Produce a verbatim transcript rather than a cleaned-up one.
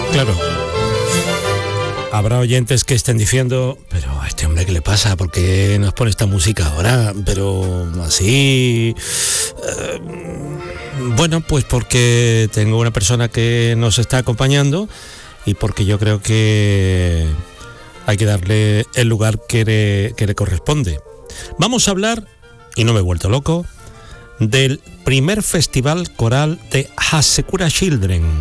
Claro. Habrá oyentes que estén diciendo, pero a este hombre, ¿qué le pasa? ¿Por qué nos pone esta música ahora? Pero así... Eh, bueno, pues porque tengo una persona que nos está acompañando y porque yo creo que hay que darle el lugar que le, que le corresponde. Vamos a hablar, y no me he vuelto loco, del primer festival coral de Hasekura Children.